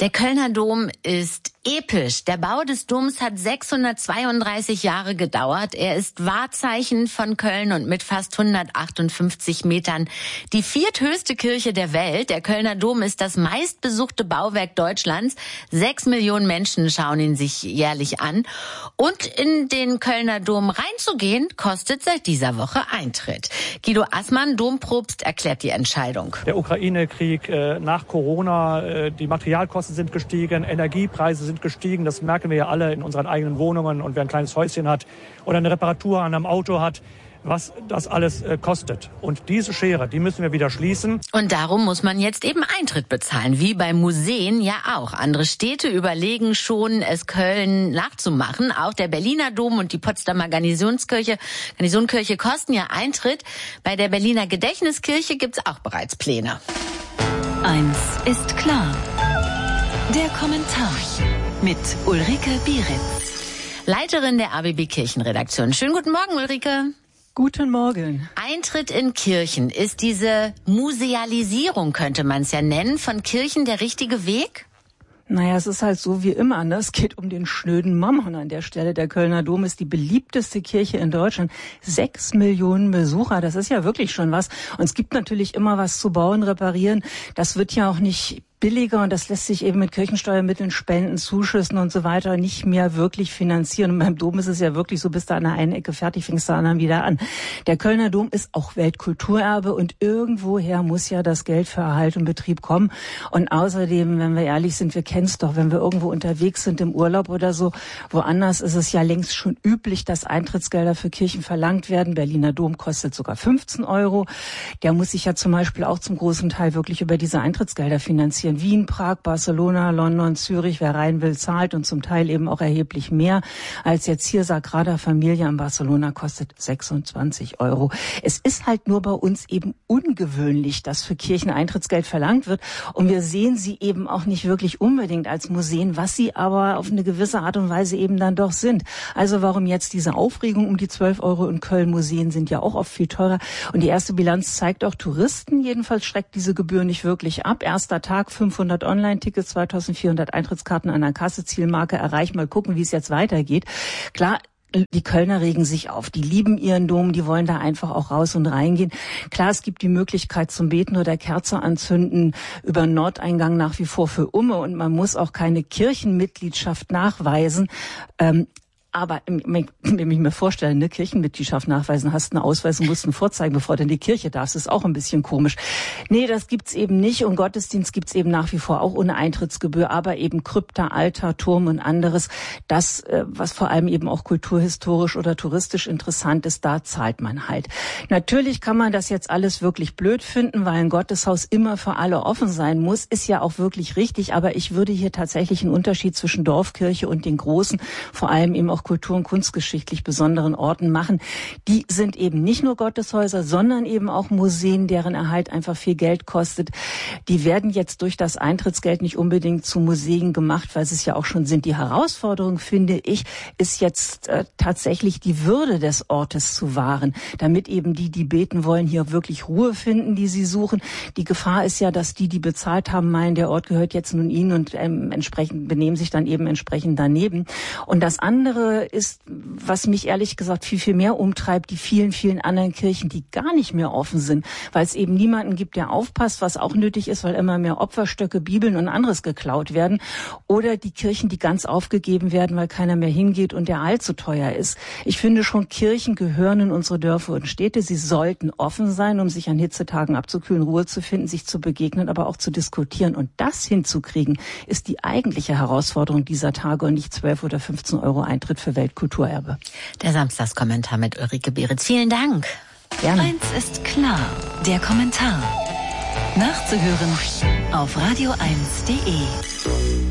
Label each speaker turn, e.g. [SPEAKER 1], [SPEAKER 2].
[SPEAKER 1] Der Kölner Dom ist episch. Der Bau des Doms hat 632 Jahre gedauert. Er ist Wahrzeichen von Köln und mit fast 158 Metern die vierthöchste Kirche der Welt. Der Kölner Dom ist das meistbesuchte Bauwerk Deutschlands. 6 Millionen Menschen schauen ihn sich jährlich an. Und in den Kölner Dom reinzugehen, kostet seit dieser Woche Eintritt. Guido Assmann, Dompropst, erklärt die Entscheidung.
[SPEAKER 2] Der Ukraine-Krieg nach Corona, die Materialkosten sind gestiegen, Energiepreise sind gestiegen. Das merken wir ja alle in unseren eigenen Wohnungen. Und wer ein kleines Häuschen hat oder eine Reparatur an einem Auto hat, was das alles kostet. Und diese Schere, die müssen wir wieder schließen.
[SPEAKER 1] Und darum muss man jetzt eben Eintritt bezahlen, wie bei Museen ja auch. Andere Städte überlegen schon, es Köln nachzumachen. Auch der Berliner Dom und die Potsdamer Garnisonkirche kosten ja Eintritt. Bei der Berliner Gedächtniskirche gibt's auch bereits Pläne.
[SPEAKER 3] Eins ist klar. Der Kommentar mit Ulrike Bieritz,
[SPEAKER 1] Leiterin der ABB Kirchenredaktion. Schönen guten Morgen, Ulrike.
[SPEAKER 4] Guten Morgen.
[SPEAKER 1] Eintritt in Kirchen. Ist diese Musealisierung, könnte man es ja nennen, von Kirchen der richtige Weg?
[SPEAKER 4] Naja, es ist halt so wie immer, ne? Es geht um den schnöden Mammon an der Stelle. Der Kölner Dom ist die beliebteste Kirche in Deutschland. 6 Millionen Besucher, das ist ja wirklich schon was. Und es gibt natürlich immer was zu bauen, reparieren. Das wird ja auch nicht billiger und das lässt sich eben mit Kirchensteuermitteln, Spenden, Zuschüssen und so weiter nicht mehr wirklich finanzieren. Und beim Dom ist es ja wirklich so, bist du an der einen Ecke fertig, fängst du an der anderen wieder an. Der Kölner Dom ist auch Weltkulturerbe und irgendwoher muss ja das Geld für Erhalt und Betrieb kommen. Und außerdem, wenn wir ehrlich sind, wir kennen es doch, wenn wir irgendwo unterwegs sind im Urlaub oder so, woanders ist es ja längst schon üblich, dass Eintrittsgelder für Kirchen verlangt werden. Berliner Dom kostet sogar 15 €. Der muss sich ja zum Beispiel auch zum großen Teil wirklich über diese Eintrittsgelder finanzieren. Wien, Prag, Barcelona, London, Zürich, wer rein will, zahlt und zum Teil eben auch erheblich mehr als jetzt hier Sagrada Familia in Barcelona kostet 26 €. Es ist halt nur bei uns eben ungewöhnlich, dass für Kirchen Eintrittsgeld verlangt wird und wir sehen sie eben auch nicht wirklich unbedingt als Museen, was sie aber auf eine gewisse Art und Weise eben dann doch sind. Also warum jetzt diese Aufregung um die 12 € in Köln? Museen sind ja auch oft viel teurer und die erste Bilanz zeigt auch Touristen, jedenfalls schreckt diese Gebühr nicht wirklich ab. Erster Tag 500 Online-Tickets, 2400 Eintrittskarten an der Kasse, Zielmarke erreicht. Mal gucken, wie es jetzt weitergeht. Klar, die Kölner regen sich auf. Die lieben ihren Dom, die wollen da einfach auch raus und reingehen. Klar, es gibt die Möglichkeit zum Beten oder Kerze anzünden über den Nordeingang nach wie vor für Umme und man muss auch keine Kirchenmitgliedschaft nachweisen. Aber wenn ich mir vorstelle, eine Kirchenmitgliedschaft nachweisen, hast einen Ausweis und musst ihn vorzeigen, bevor du in die Kirche darfst, ist auch ein bisschen komisch. Nee, das gibt's eben nicht und Gottesdienst gibt's eben nach wie vor auch ohne Eintrittsgebühr, aber eben Krypta, Altar, Turm und anderes, das, was vor allem eben auch kulturhistorisch oder touristisch interessant ist, da zahlt man halt. Natürlich kann man das jetzt alles wirklich blöd finden, weil ein Gotteshaus immer für alle offen sein muss, ist ja auch wirklich richtig, aber ich würde hier tatsächlich einen Unterschied zwischen Dorfkirche und den großen, vor allem eben auch kultur- und kunstgeschichtlich besonderen Orten machen. Die sind eben nicht nur Gotteshäuser, sondern eben auch Museen, deren Erhalt einfach viel Geld kostet. Die werden jetzt durch das Eintrittsgeld nicht unbedingt zu Museen gemacht, weil sie es ja auch schon sind. Die Herausforderung, finde ich, ist jetzt tatsächlich die Würde des Ortes zu wahren, damit eben die beten wollen, hier wirklich Ruhe finden, die sie suchen. Die Gefahr ist ja, dass die bezahlt haben, meinen, der Ort gehört jetzt nun ihnen und entsprechend benehmen sich dann eben entsprechend daneben. Und das andere ist, was mich ehrlich gesagt viel, viel mehr umtreibt, die vielen, vielen anderen Kirchen, die gar nicht mehr offen sind, weil es eben niemanden gibt, der aufpasst, was auch nötig ist, weil immer mehr Opferstöcke, Bibeln und anderes geklaut werden. Oder die Kirchen, die ganz aufgegeben werden, weil keiner mehr hingeht und der allzu teuer ist. Ich finde schon, Kirchen gehören in unsere Dörfer und Städte. Sie sollten offen sein, um sich an Hitzetagen abzukühlen, Ruhe zu finden, sich zu begegnen, aber auch zu diskutieren. Und das hinzukriegen, ist die eigentliche Herausforderung dieser Tage und nicht 12 oder 15 € Eintritt für Weltkulturerbe.
[SPEAKER 1] Der Samstagskommentar mit Ulrike Bieritz. Vielen Dank.
[SPEAKER 3] Gerne. Eins ist klar, der Kommentar. Nachzuhören auf radio1.de.